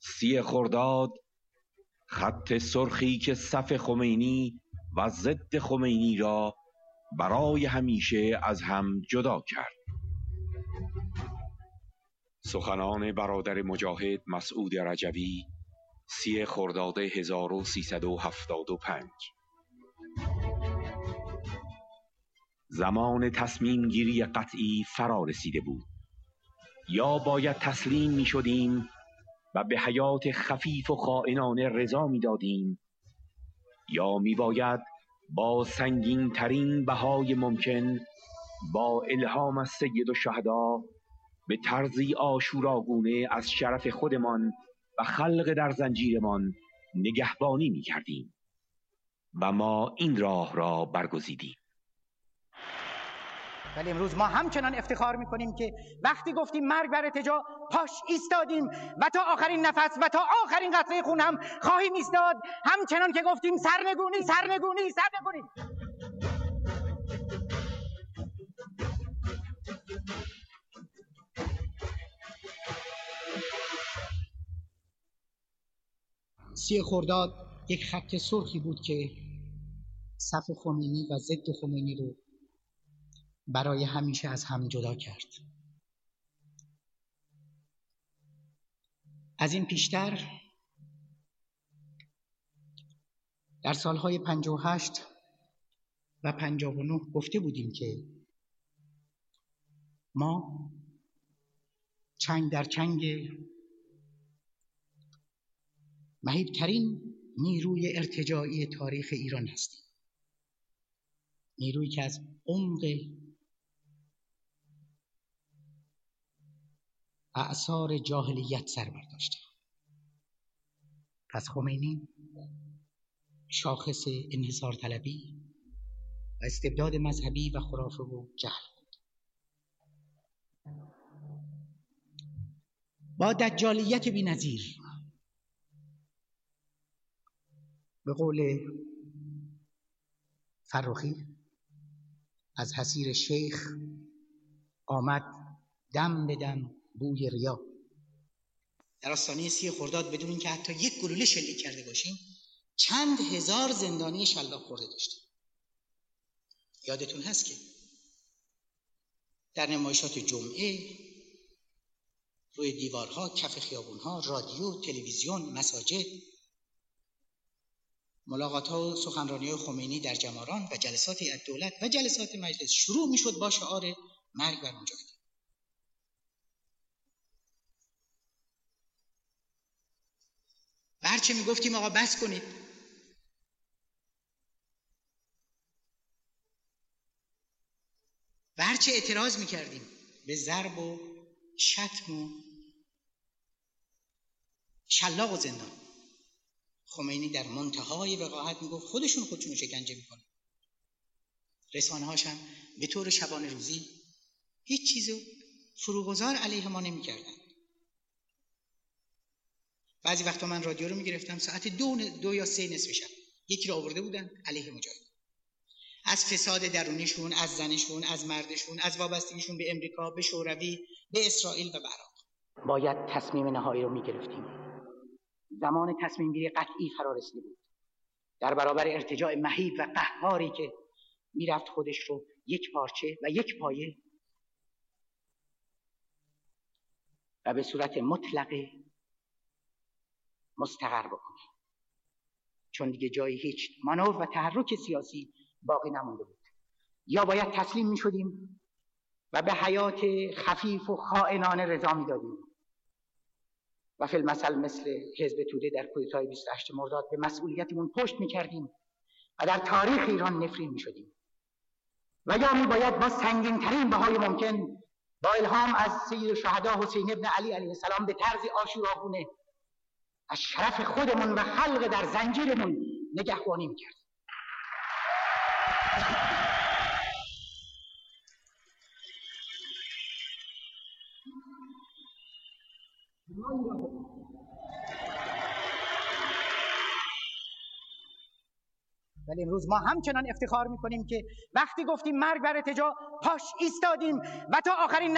30 خرداد، خط سرخی که صف خمینی و ضد خمینی را برای همیشه از هم جدا کرد. سخنان برادر مجاهد مسعود رجوی، 30 خرداد 1375. زمان تصمیم گیری قطعی فرا رسیده بود. یا باید تسلیم می شدیم و به حیات خفیف و خائنانه رضا می دادیم، یا می باید با سنگین ترین بهای ممکن با الهام از سید الشهدا به طرزی آشوراگونه از شرف خودمان و خلق در زنجیرمان نگهبانی می کردیم و ما این راه را برگزیدیم. ولی امروز ما همچنان افتخار میکنیم که وقتی گفتیم مرگ بر ارتجاع پاش ایستادیم و تا آخرین نفس و تا آخرین قطره خون هم خواهیم ایستاد، همچنان که گفتیم سرنگونی سرنگونی سرنگونی. سی خرداد یک خط سرخی بود که صف خمینی و ضد خمینی رو برای همیشه از هم جدا کرد. از این پیشتر در سالهای 58 و 59 گفته بودیم که ما چنگ در چنگ مهیبترین نیروی ارتجاعی تاریخ ایران هستیم. نیرویی که از عمق اعصار جاهلیت سر برداشته. پس خمینی شاخص انحصار طلبی و استبداد مذهبی و خرافه و جهل بود. با دجالیت بی‌نظیر، به قول فرخی، از حصیر شیخ آمد دم به دم بوی ریا. در آستانه 30 خرداد بدون اینکه حتی یک گلوله شلیک کرده باشیم چند هزار زندانی شلاق خورده داشتیم. یادتون هست که در نمایشات جمعه، روی دیوارها، کف خیابونها، رادیو، تلویزیون، مساجد، ملاقات‌ها و سخنرانی‌های خمینی در جماران و جلسات هیئت دولت و جلسات مجلس شروع می‌شد با شعار مرگ بر مجاهدین. و هرچه میگفتیم آقا بس کنید، و هرچه اعتراض میکردیم به ضرب و شتم و شلاق و زندان، خمینی در منتهای وقاحت میگفت خودشون شکنجه میکنن. رسانه‌هاش هم به طور شبانه روزی هیچ چیزو فروگذار علیه ما نمیکردن. بعضی وقتا من رادیو رو میگرفتم ساعت 2 یا 3 نصف شب یکی رو آورده بودن علیه مجاهد، از فساد درونیشون، از زنشون، از مردشون، از وابستگیشون به امریکا، به شوروی، به اسرائیل و به عراق. باید تصمیم نهایی رو میگرفتیم. زمان تصمیم گیری قطعی فرا رسیده بود در برابر ارتجاع مهیب و قهاری که میرفت خودش رو یک پارچه و یک پایه و به صورت مطلق مستقر بکنه، چون دیگه جای هیچ مانور و تحرک سیاسی باقی نمونده بود. یا باید تسلیم می شدیم و به حیات خفیف و خائنانه رضا می دادیم و فی المثل مثل حزب توده در کودتای 28 مرداد به مسئولیتمون پشت می کردیم و در تاریخ ایران نفرین می شدیم. و یا می باید با سنگین ترین بهای ممکن با الهام از سید الشهدا حسین ابن علی علیه السلام به طرز آشوراگونه از شرف خودمون و خلق در زنجیرمون نگهبانی می‌کرد. ولی امروز ما همچنان افتخار می‌کنیم که وقتی گفتیم مرگ بر ارتجاع پاش ایستادیم و تا آخرین